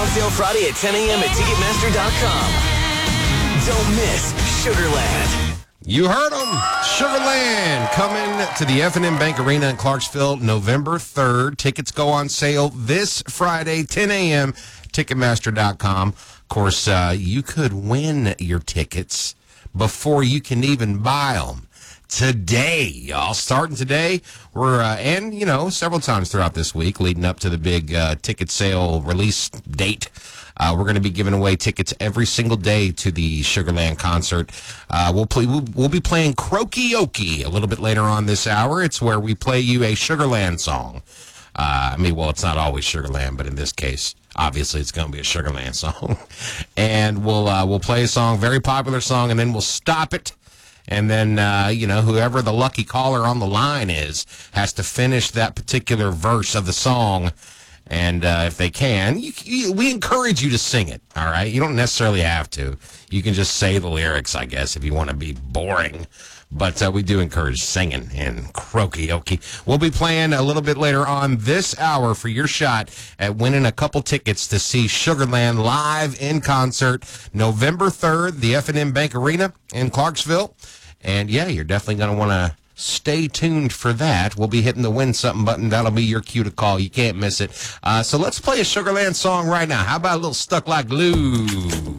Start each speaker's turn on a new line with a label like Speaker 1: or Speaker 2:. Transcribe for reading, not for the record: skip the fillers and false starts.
Speaker 1: sale Friday at 10 a.m. at Ticketmaster.com. Don't miss Sugarland.
Speaker 2: You heard them. Sugarland coming to the F&M Bank Arena in Clarksville November 3rd. Tickets go on sale this Friday, 10 a.m. Ticketmaster.com. Of course, you could win your tickets before you can even buy them. Today, y'all. Starting today, we're, and, several times throughout this week leading up to the big ticket sale release date. We're going to be giving away tickets every single day to the Sugarland concert. We'll be playing Croaky-Okie a little bit later on this hour. It's where we play you a Sugarland song. It's not always Sugarland, but in this case, obviously it's going to be a Sugarland song. And we'll play a song, very popular song, and then we'll stop it. And then, whoever the lucky caller on the line is has to finish that particular verse of the song. And if they can, we encourage you to sing it, all right? You don't necessarily have to. You can just say the lyrics, I guess, if you want to be boring. But we do encourage singing in Croaky-Okie. We'll be playing a little bit later on this hour for your shot at winning a couple tickets to see Sugarland live in concert November 3rd, the F&M Bank Arena in Clarksville. And, yeah, you're definitely going to want to stay tuned for that. We'll be hitting the win something button. That'll be your cue to call. You can't miss it. So let's play a Sugarland song right now. How about a little Stuck Like Glue?